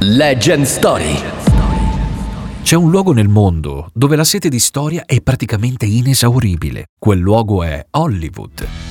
Legend Story. C'è un luogo nel mondo dove la sete di storia è praticamente inesauribile. Quel luogo è Hollywood.